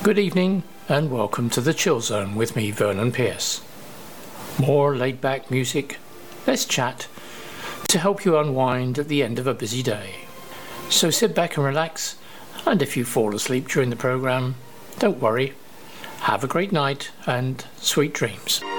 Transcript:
Good evening and welcome to the Chill Zone with me, Vernon Pierce. More laid-back music, less chat, to help you unwind at the end of a busy day. So sit back and relax, and if you fall asleep during the programme, don't worry. Have a great night and sweet dreams.